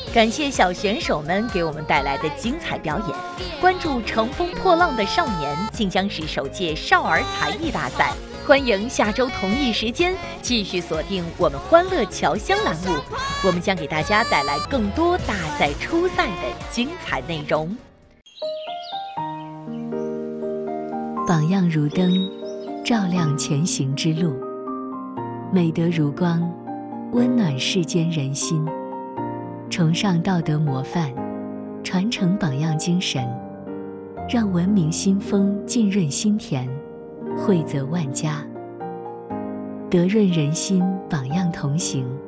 感谢小选手们给我们带来的精彩表演。关注乘风破浪的少年晋江市首届少儿才艺大赛，欢迎下周同一时间继续锁定我们欢乐侨乡栏目，我们将给大家带来更多大赛初赛的精彩内容。 榜样如灯，照亮前行之路；美德如光，温暖世间人心。崇尚道德模范，传承榜样精神，让文明新风浸润心田，惠泽万家。德润人心，榜样同行。